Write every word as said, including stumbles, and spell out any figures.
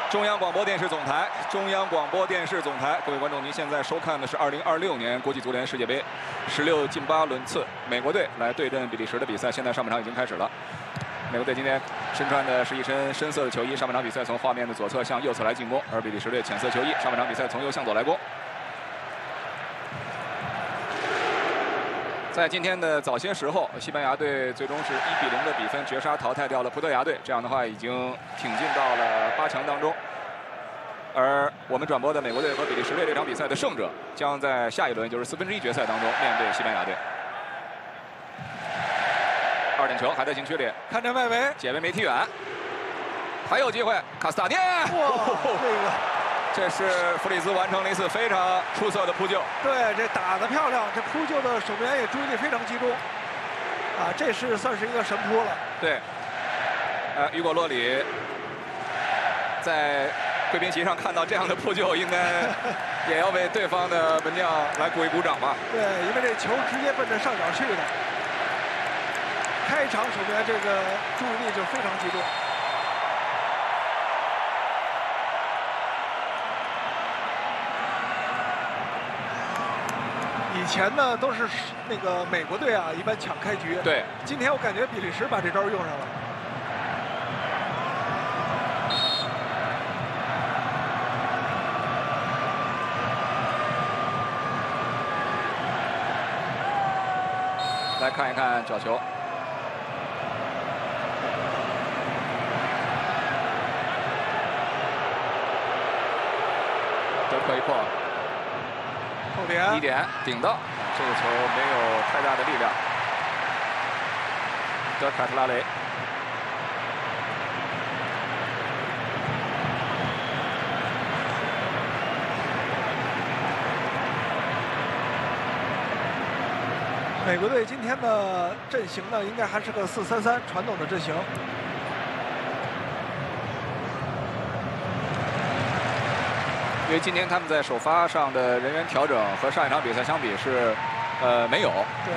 中央广播电视总台，中央广播电视总台，各位观众，您现在收看的是二零二六年国际足联世界杯十六进八轮次美国队来对阵比利时的比赛，现在上半场已经开始了。美国队今天身穿的是一身深色的球衣，上半场比赛从画面的左侧向右侧来进攻，而比利时队浅色球衣，上半场比赛从右向左来攻。在今天的早些时候，西班牙队最终是一比零的比分绝杀淘汰掉了葡萄牙队，这样的话已经挺进到了八强当中。而我们转播的美国队和比利时队这场比赛的胜者，将在下一轮就是四分之一决赛当中面对西班牙队。二点球还在禁区里， 看着外围， 解围没踢远，还有机会，卡斯塔涅！ 哇，这个。 这是弗里兹完成了一次非常出色的扑救。 对，这打得漂亮，这扑救的守门员也注意力非常集中。啊，这是算是一个神扑了。 对。呃，雨果洛里在贵宾席上看到这样的扑救，应该也要为对方的门将来鼓一鼓掌吧？ 对，因为这球直接奔着上角去的。开场守门员这个注意力就非常集中。以前呢都是那个美国队啊，一般抢开局。 对， 今天我感觉比利时把这招用上了。 来看一看角球。德克一破。 后点一点顶到，这个球没有太大的力量。德卡特拉雷， 美国队今天的阵型呢，应该还是个四三三传统的阵型。 因为今天他们在首发上的人员调整和上一场比赛相比是，呃，没有。 对。